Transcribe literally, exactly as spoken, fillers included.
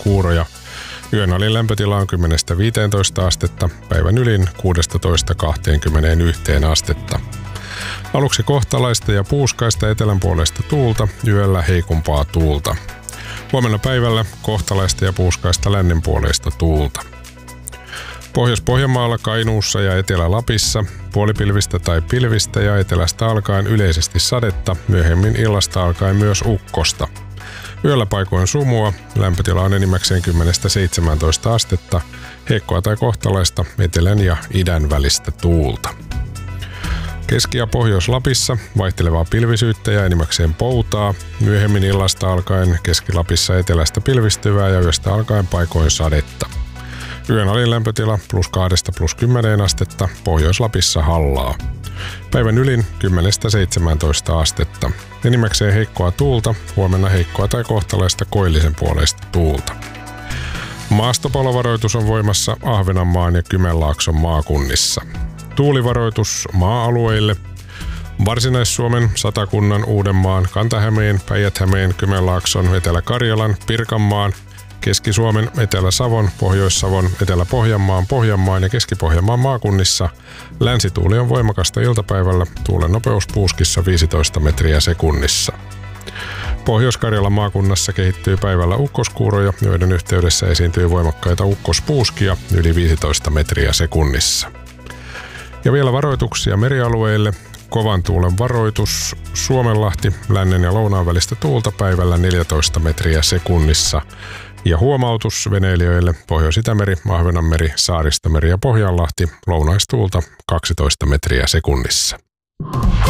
ukkoskuuroja. Yön alin lämpötila on kymmenestä viiteentoista astetta, päivän ylin kuudestatoista kahteenkymmeneenyhteen astetta. Aluksi kohtalaista ja puuskaista etelänpuoleista tuulta, yöllä heikompaa tuulta. Huomenna päivällä kohtalaista ja puuskaista lännenpuoleista tuulta. Pohjois-Pohjanmaalla, Kainuussa ja Etelä-Lapissa puolipilvistä tai pilvistä ja etelästä alkaen yleisesti sadetta, myöhemmin illasta alkaen myös ukkosta. Yöllä paikoin sumua, lämpötila on enimmäkseen kymmenestä seitsemääntoista astetta, heikkoa tai kohtalaista etelän ja idän välistä tuulta. Keski- ja Pohjois-Lapissa vaihtelevaa pilvisyyttä ja enimmäkseen poutaa, myöhemmin illasta alkaen Keski-Lapissa etelästä pilvistyvää ja yöstä alkaen paikoin sadetta. Yön alin lämpötila plus kahdesta plus kymmeneen astetta, Pohjois-Lapissa hallaa. Päivän ylin kymmenestä seitsemääntoista astetta. Enimmäkseen heikkoa tuulta, huomenna heikkoa tai kohtalaista koillisen puoleista tuulta. Maastopalovaroitus on voimassa Ahvenanmaan ja Kymenlaakson maakunnissa. Tuulivaroitus maa-alueille. Varsinais-Suomen, Satakunnan, Uudenmaan, Kanta-Hämeen, Päijät-Hämeen, Kymenlaakson, Etelä-Karjalan, Pirkanmaan, Keski-Suomen, Etelä-Savon, Pohjois-Savon, Etelä-Pohjanmaan, Pohjanmaan ja Keski-Pohjanmaan maakunnissa. Länsituuli on voimakasta iltapäivällä, tuulen nopeus puuskissa viisitoista metriä sekunnissa. Pohjois-Karjalan maakunnassa kehittyy päivällä ukkoskuuroja, joiden yhteydessä esiintyy voimakkaita ukkospuuskia yli viisitoista metriä sekunnissa. Ja vielä varoituksia merialueille. Kovan tuulen varoitus Suomenlahti, lännen ja lounaan välistä tuulta päivällä neljätoista metriä sekunnissa. Ja huomautus veneilijöille Pohjois-Itämeri, Ahvenanmeri, Saaristomeri ja Pohjanlahti, lounaistuulta kaksitoista metriä sekunnissa.